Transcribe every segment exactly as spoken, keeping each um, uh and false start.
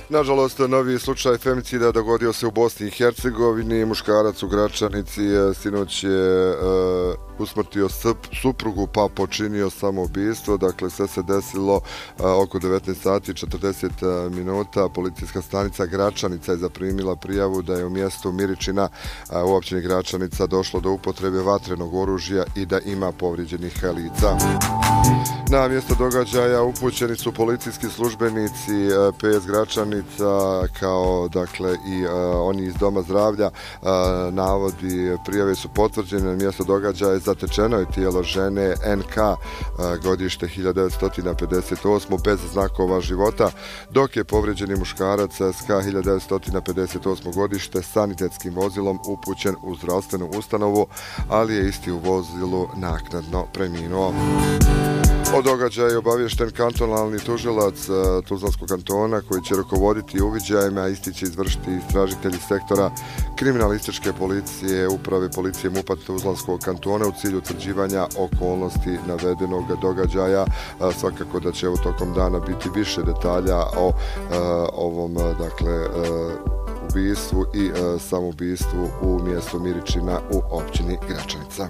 Nažalost, novi slučaj femicida dogodio se u Bosni i Hercegovini. Muškarac u Gračanici sinoć je uh, usmrtio suprugu pa počinio samoubistvo. Dakle, sve se desilo uh, oko devetnaest sati i četrdeset minuta. Policijska stanica Gračanica je zaprimila prijavu da je u mjestu Miričina uh, u općini Gračanica došlo do upotrebe vatrenog oružja i da ima povrijeđenih lica. Na mjesto događaja upućeni su policijski službenici P S Gračanica kao dakle i uh, oni iz Doma zdravlja. Uh, navodi prijave su potvrđene. Na mjesto događaja zatečeno je tijelo žene N K uh, godište hiljadu devetsto pedeset osam bez znakova života, dok je povrijeđeni muškarac S K hiljadu devetsto pedeset osam godište sanitetskim vozilom upućen u zdravstvenu ustanovu, ali je isti u vozilu naknadno preminuo. O događaju je obaviješten kantonalni tužilac uh, Tuzlanskog kantona koji će rukovoditi uviđajima, a isti će izvršiti istražitelji sektora kriminalističke policije uprave policije MUP-a Tuzlanskog kantona u cilju utvrđivanja okolnosti navedenog događaja. Uh, svakako da će evo tokom dana biti više detalja o uh, ovom dakle uh, ubistvu i uh, samoubistvu u mjestu Miričina u općini Gračanica.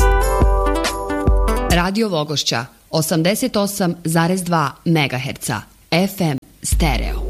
Radio Vogošća osamdeset osam zarez dva megaherca F M stereo.